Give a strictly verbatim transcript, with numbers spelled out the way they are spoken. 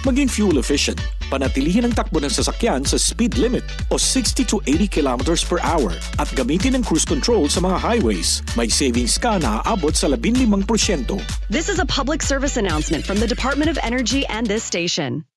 maging fuel efficient, panatilihin ang takbo ng sasakyan sa speed limit o sixty to eighty kilometers per hour at gamitin ang cruise control sa mga highways. May savings ka na aabot sa fifteen percent. This is a public service announcement from the Department of Energy and this station.